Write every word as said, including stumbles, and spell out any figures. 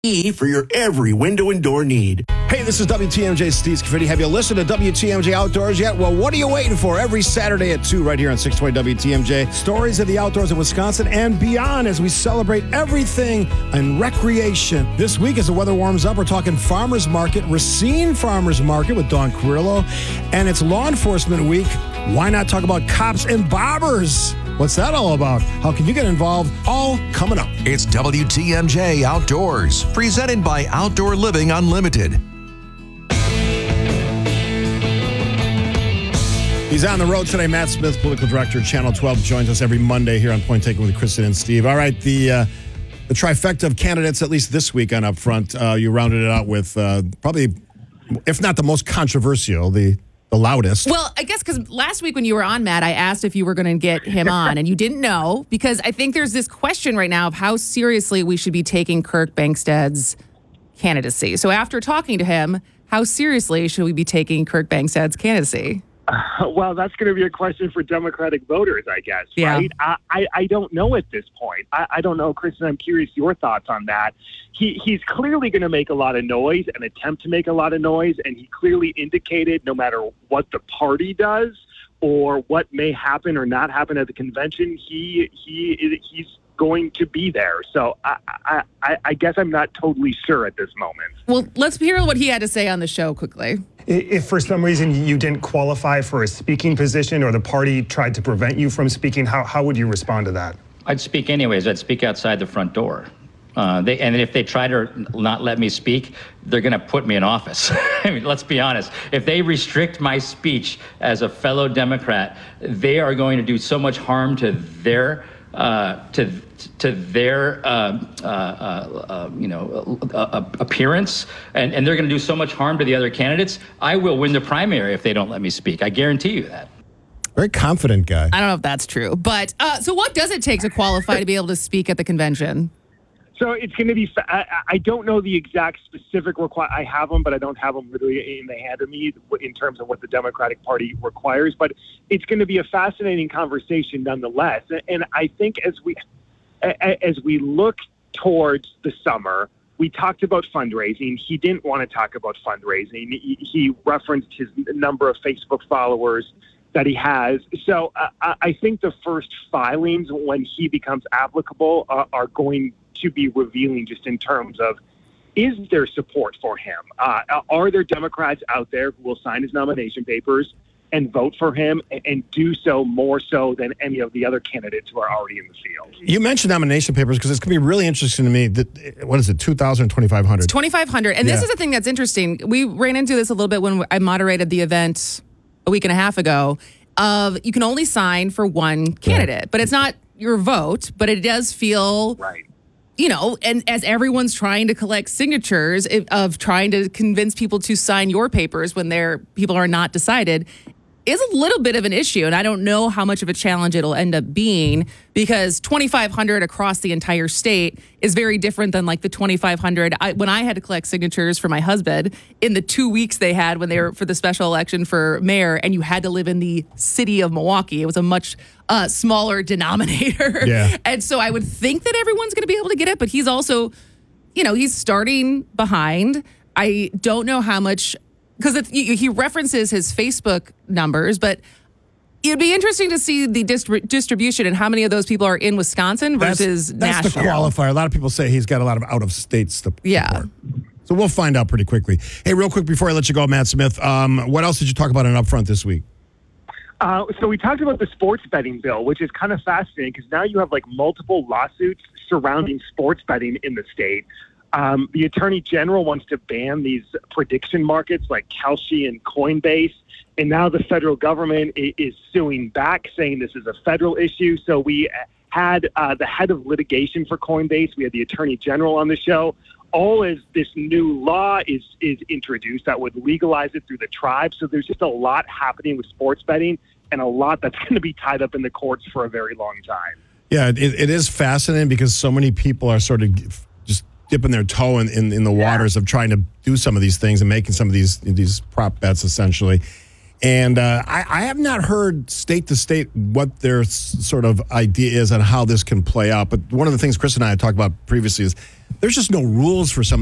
for your every window and door need. Hey, this is W T M J Steve Scaffidi. Have you listened to W T M J Outdoors yet? Well, what are you waiting for? Every Saturday at two right here on six twenty W T M J. Stories of the outdoors of Wisconsin and beyond as we celebrate everything in recreation. This week, as the weather warms up, we're talking Farmers Market, Racine Farmers Market with Dawn Carrillo. And it's Law Enforcement Week. Why not talk about cops and bobbers? What's that all about? How can you get involved? All coming up. It's W T M J Outdoors, presented by Outdoor Living Unlimited. He's on the road today. Matt Smith, political director, Channel twelve, joins us every Monday here on Point Taken with Kristen and Steve. All right, the uh, the trifecta of candidates, at least this week on Upfront, uh, you rounded it out with uh, probably, if not the most controversial, the the loudest. Well, I guess because last week when you were on, Matt, I asked if you were going to get him on, and you didn't know, because I think there's this question right now of how seriously we should be taking Kirk Bangstad's candidacy. So after talking to him, how seriously should we be taking Kirk Bangstad's candidacy? Uh, well, that's going to be a question for Democratic voters, I guess, yeah. right? I, I, I don't know at this point. I, I don't know, Kristen, I'm curious your thoughts on that. He He's clearly going to make a lot of noise and attempt to make a lot of noise, and he clearly indicated no matter what the party does or what may happen or not happen at the convention, he he he's going to be there. So I, I, I, I guess I'm not totally sure at this moment. Well, let's hear what he had to say on the show quickly. If for some reason you didn't qualify for a speaking position or the party tried to prevent you from speaking, how, how would you respond to that? I'd speak anyways. I'd speak outside the front door. Uh, they, and if they try to not let me speak, they're going to put me in office. I mean, let's be honest. If they restrict my speech as a fellow Democrat, they are going to do so much harm to their uh, to to their uh, uh, uh, uh, you know uh, appearance, and, and they're going to do so much harm to the other candidates. I will win the primary if they don't let me speak. I guarantee you that. Very confident guy. I don't know if that's true, but uh, so what does it take to qualify to be able to speak at the convention? So it's going to be, I, I don't know the exact specific requirement. I have them, but I don't have them literally in the hand of me in terms of what the Democratic Party requires. But it's going to be a fascinating conversation nonetheless. And I think as we, as we look towards the summer, we talked about fundraising. He didn't want to talk about fundraising. He, he referenced his number of Facebook followers that he has. So uh, I think the first filings, when he becomes applicable, uh, are going to be revealing just in terms of, is there support for him? Uh, are there Democrats out there who will sign his nomination papers and vote for him, and, and do so more so than any of the other candidates who are already in the field? You mentioned nomination papers because it's going to be really interesting to me. That, what is it, two thousand or twenty-five hundred? It's twenty-five hundred. And yeah. This is the thing that's interesting. We ran into this a little bit when I moderated the event a week and a half ago. Of you can only sign for one candidate, right. But it's not your vote, but it does feel right. You know, and as everyone's trying to collect signatures of trying to convince people to sign your papers when their people are not decided, is a little bit of an issue. And I don't know how much of a challenge it'll end up being, because twenty-five hundred across the entire state is very different than like the twenty-five hundred. I, when I had to collect signatures for my husband in the two weeks they had when they were for the special election for mayor, and you had to live in the city of Milwaukee. It was a much uh, smaller denominator. Yeah. And so I would think that everyone's going to be able to get it, but he's also, you know, he's starting behind. I don't know how much, because he references his Facebook numbers, but it'd be interesting to see the distri- distribution and how many of those people are in Wisconsin versus that's, that's national. That's the qualifier. A lot of people say he's got a lot of out-of-state support. Yeah. So we'll find out pretty quickly. Hey, real quick before I let you go, Matt Smith, um, what else did you talk about in Upfront this week? Uh, so we talked about the sports betting bill, which is kind of fascinating because now you have like multiple lawsuits surrounding sports betting in the state. Um, the Attorney General wants to ban these prediction markets like Kalshi and Coinbase. And now the federal government is suing back, saying this is a federal issue. So we had uh, the head of litigation for Coinbase. We had the Attorney General on the show. All as this new law is is introduced that would legalize it through the tribe. So there's just a lot happening with sports betting and a lot that's going to be tied up in the courts for a very long time. Yeah, it, it is fascinating because so many people are sort of just dipping their toe in, in, in the yeah. waters of trying to do some of these things and making some of these these prop bets, essentially. And uh, I, I have not heard state to state what their s- sort of idea is on how this can play out. But one of the things Chris and I had talked about previously is there's just no rules for some